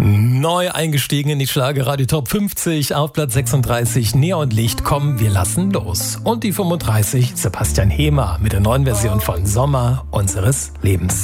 Neu eingestiegen in die Schlagerradio Top 50 auf Platz 36 Neonlicht, komm, wir lassen los. Und die 35 Sebastian Hehmer mit der neuen Version von Sommer unseres Lebens.